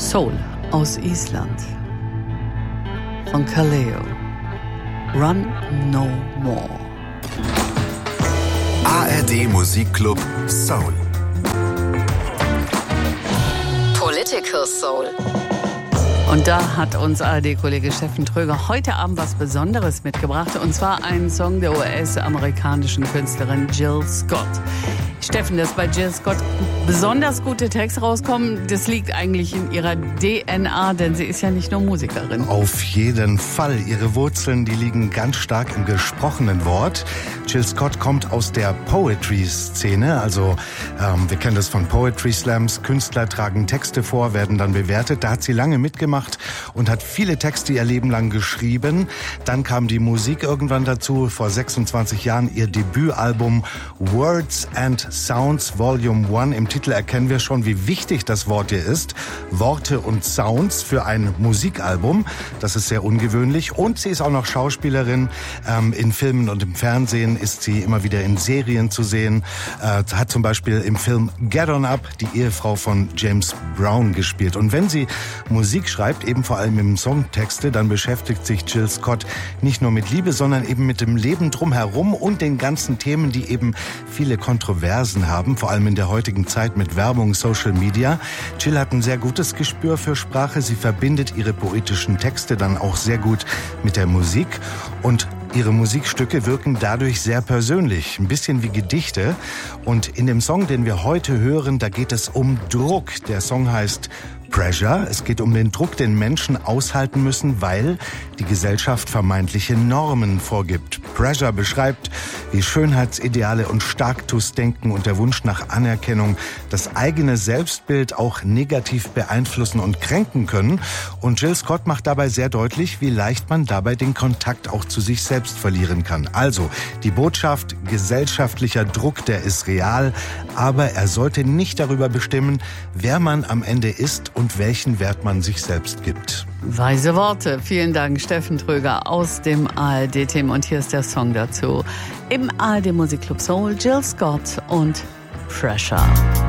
Soul aus Island von Kaleo. Run No More. ARD Musikclub Soul. Political Soul. Und da hat uns ARD-Kollege Steffen Tröger heute Abend was Besonderes mitgebracht. Und zwar einen Song der US-amerikanischen Künstlerin Jill Scott. Steffen, dass bei Jill Scott besonders gute Texte rauskommen, das liegt eigentlich in ihrer DNA, denn sie ist ja nicht nur Musikerin. Auf jeden Fall. Ihre Wurzeln, die liegen ganz stark im gesprochenen Wort. Jill Scott kommt aus der Poetry-Szene, also wir kennen das von Poetry Slams. Künstler tragen Texte vor, werden dann bewertet. Da hat sie lange mitgemacht und hat viele Texte ihr Leben lang geschrieben. Dann kam die Musik irgendwann dazu, vor 26 Jahren ihr Debütalbum Words and Sounds Volume 1. Im Titel erkennen wir schon, wie wichtig das Wort hier ist. Worte und Sounds für ein Musikalbum. Das ist sehr ungewöhnlich. Und sie ist auch noch Schauspielerin. In Filmen und im Fernsehen ist sie immer wieder in Serien zu sehen. Hat zum Beispiel im Film Get On Up die Ehefrau von James Brown gespielt. Und wenn sie Musik schreibt, eben vor allem im Songtexte, dann beschäftigt sich Jill Scott nicht nur mit Liebe, sondern eben mit dem Leben drumherum und den ganzen Themen, die eben viele Kontroversen haben, vor allem in der heutigen Zeit mit Werbung, Social Media. Jill hat ein sehr gutes Gespür für Sprache. Sie verbindet ihre poetischen Texte dann auch sehr gut mit der Musik und ihre Musikstücke wirken dadurch sehr persönlich, ein bisschen wie Gedichte. Und in dem Song, den wir heute hören, da geht es um Druck. Der Song heißt Pressure. Es geht um den Druck, den Menschen aushalten müssen, weil die Gesellschaft vermeintliche Normen vorgibt. Pressure beschreibt, wie Schönheitsideale und Statusdenken und der Wunsch nach Anerkennung das eigene Selbstbild auch negativ beeinflussen und kränken können. Und Jill Scott macht dabei sehr deutlich, wie leicht man dabei den Kontakt auch zu sich selbst verlieren kann. Also die Botschaft, gesellschaftlicher Druck, der ist real, aber er sollte nicht darüber bestimmen, wer man am Ende ist und welchen Wert man sich selbst gibt. Weise Worte. Vielen Dank, Steffen Tröger aus dem ARD-Team. Und hier ist der Song dazu. Im ARD Musikclub Soul, Jill Scott und Pressure.